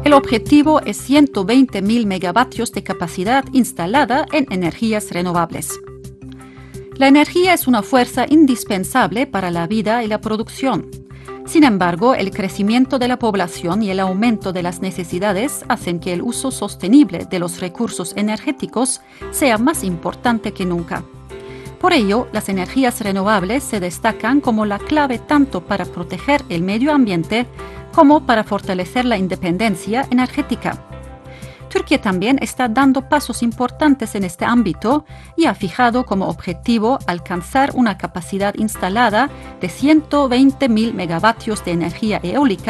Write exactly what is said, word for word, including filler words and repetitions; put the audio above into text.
El objetivo es ciento veinte mil megavatios de capacidad instalada en energías renovables. La energía es una fuerza indispensable para la vida y la producción. Sin embargo, el crecimiento de la población y el aumento de las necesidades hacen que el uso sostenible de los recursos energéticos sea más importante que nunca. Por ello, las energías renovables se destacan como la clave tanto para proteger el medio ambiente como para fortalecer la independencia energética. Turquía también está dando pasos importantes en este ámbito y ha fijado como objetivo alcanzar una capacidad instalada de ciento veinte mil megavatios de energía eólica